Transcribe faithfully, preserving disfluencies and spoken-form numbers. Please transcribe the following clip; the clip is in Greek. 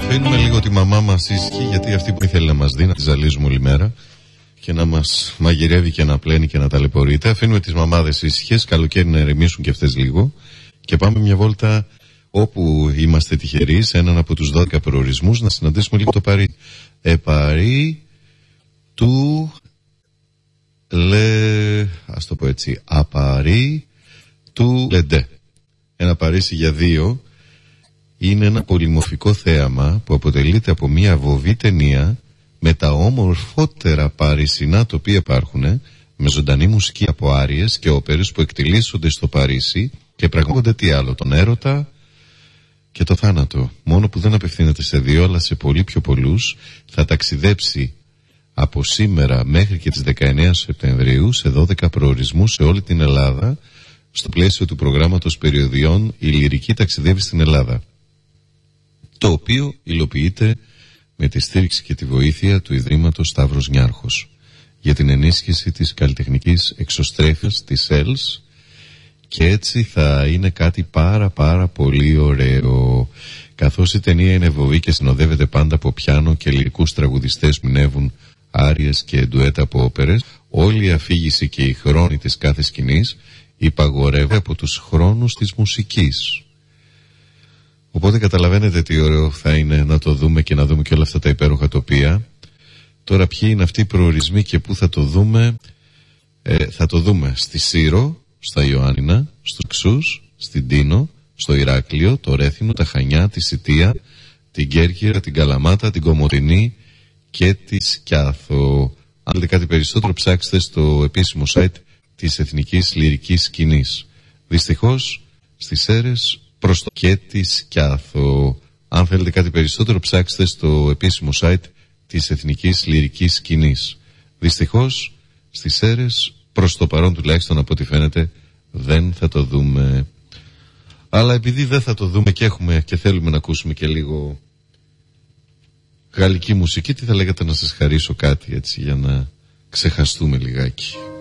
Αφήνουμε λίγο τη μαμά μας ήσυχη, γιατί αυτή που ήθελε να μας δει, να τη ζαλίζουμε όλη μέρα και να μας μαγειρεύει και να πλένει και να ταλαιπωρείται. Αφήνουμε τις μαμάδες ήσυχες, καλοκαίρι να ερεμήσουν και αυτές λίγο, και πάμε μια βόλτα όπου είμαστε τυχεροί, σε έναν από τους δώδεκα προορισμούς, να συναντήσουμε λίγο το Παρί. Ε, Παρί του Λε... ας το πω έτσι, Απαρί του Λεντέ. Ένα Παρίσι για δύο. Είναι ένα πολυμορφικό θέαμα που αποτελείται από μια βοβή ταινία με τα όμορφότερα παρισινά τοπία υπάρχουν, με ζωντανή μουσική από άριες και όπερες που εκτιλήσονται στο Παρίσι και πραγματεύονται τι άλλο, τον έρωτα και το θάνατο. Μόνο που δεν απευθύνεται σε δύο, αλλά σε πολύ πιο πολλούς. Θα ταξιδέψει από σήμερα μέχρι και τις δεκαεννέα Σεπτεμβρίου σε δώδεκα προορισμούς σε όλη την Ελλάδα, στο πλαίσιο του προγράμματος περιοδιών «Η Λυρική ταξιδεύει στην Ελλάδα», το οποίο υλοποιείται με τη στήριξη και τη βοήθεια του Ιδρύματος Σταύρος Νιάρχος για την ενίσχυση της καλλιτεχνικής εξωστρέφειας της ΕΛΣ, και έτσι θα είναι κάτι πάρα πάρα πολύ ωραίο. Καθώς η ταινία είναι βοβή και συνοδεύεται πάντα από πιάνο και λυρικούς τραγουδιστές που μηνεύουν άριες και ντουέτα από όπερες, όλη η αφήγηση και η χρόνη της κάθε σκηνής υπαγορεύεται από τους χρόνους της μουσικής. Οπότε καταλαβαίνετε τι ωραίο θα είναι να το δούμε και να δούμε και όλα αυτά τα υπέροχα τοπία. Τώρα ποιοι είναι αυτοί οι προορισμοί και πού θα το δούμε? Ε, θα το δούμε στη Σύρο, στα Ιωάννινα, στους Ξούς, στην Τίνο, στο Ηράκλειο, το Ρέθινο, τα Χανιά, τη Σιτία, την Κέρκυρα, την Καλαμάτα, την Κομοτηνή και τη Σκιάθο. Αν θέλετε κάτι περισσότερο, ψάξτε στο επίσημο site της Εθνικής Λυρικής Σκηνής. Δυστυχώς στις Σέρρες προς το και τη Σκιάθο. Αν θέλετε κάτι περισσότερο, ψάξτε στο επίσημο site της Εθνικής Λυρικής Σκηνής. Δυστυχώς στις Σέρρες, προς το παρόν τουλάχιστον από ό,τι φαίνεται, δεν θα το δούμε. Αλλά επειδή δεν θα το δούμε και έχουμε και θέλουμε να ακούσουμε και λίγο γαλλική μουσική, τι θα λέγατε να σας χαρίσω κάτι έτσι για να ξεχαστούμε λιγάκι?